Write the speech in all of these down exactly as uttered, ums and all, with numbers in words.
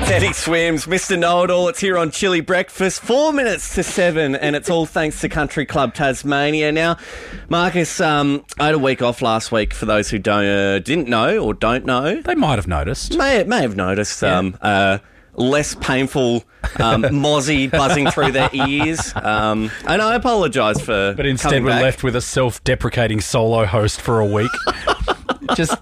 Teddy Swims, Mister Know-It-All. It's here on Chili Breakfast. Four minutes to seven, and it's all thanks to Country Club Tasmania. Now, Marcus, um, I had a week off last week. For those who don't uh, didn't know or don't know, They might have noticed. may may have noticed. Yeah. Um, uh, less painful um, mozzie buzzing through their ears. Um, and I apologise for But instead coming we're back. left with a self-deprecating solo host for a week. Just,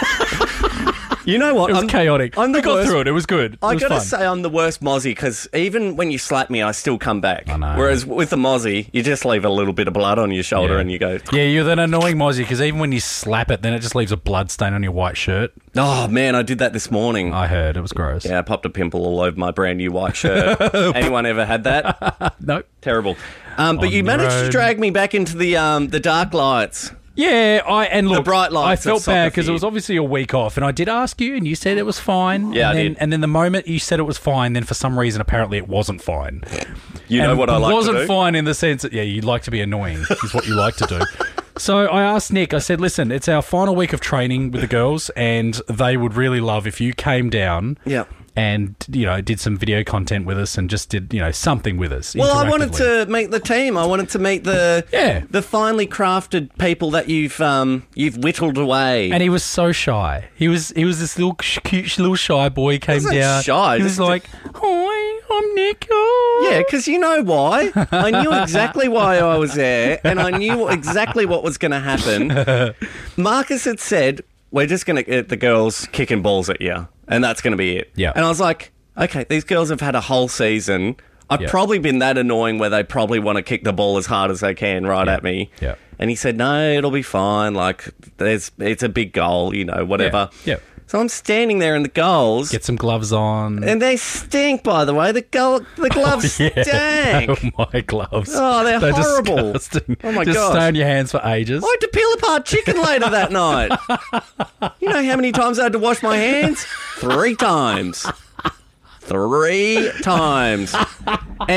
You know what? it was I'm, chaotic. I'm the we got worst- through it. It was good. It I was gotta fun. say I'm the worst mozzie because even when you slap me, I still come back. I know. Whereas with the mozzie, you just leave a little bit of blood on your shoulder Yeah. and you go, Yeah, you're that annoying mozzie because even when you slap it, then it just leaves a blood stain on your white shirt. oh man, I did that this morning. I heard. It was gross. Yeah, I popped a pimple all over my brand new white shirt. Anyone ever had that? Nope. Terrible. Um, but On you the managed to road. drag me back into the um, the dark lights. Yeah, I and look, bright lights I of felt soccer bad because for it you. was obviously a week off, and I did ask you, and you said it was fine. Yeah, and I then, did. And then the moment you said it was fine, then for some reason apparently it wasn't fine. You know And what I like It wasn't to do? fine in the sense that yeah, you like to be annoying is what you like to do. So I asked Nick. I said, "Listen, it's our final week of training with the girls, and they would really love if you came down." Yeah. And, you know, did some video content with us and just did, you know, something with us. Well, I wanted interactively. to meet the team. I wanted to meet the Yeah. the finely crafted people that you've um, you've whittled away. And he was so shy. He was he was this little sh- cute little shy boy. He came Wasn't down. shy, He was just- like, "Hi, I'm Nick." Oh. Yeah, because you know why? I knew exactly why I was there, and I knew exactly what was going to happen. Marcus had said, we're just going to get the girls kicking balls at you, and that's going to be it. Yeah. And I was like, okay, these girls have had a whole season. I've Yeah. probably been that annoying where they probably want to kick the ball as hard as they can right Yeah. at me. Yeah. And he said, no, it'll be fine. Like, there's, it's a big goal, you know, whatever. Yeah. So I'm standing there in the goals. Get some gloves on. And they stink, by the way. The go- the gloves Yeah. stank. Oh, my gloves. Oh, they're horrible. Disgusting. Oh, my Just gosh. stay on your hands for ages. I had to peel apart chicken later that night. You know how many times I had to wash my hands? Three times. Three times.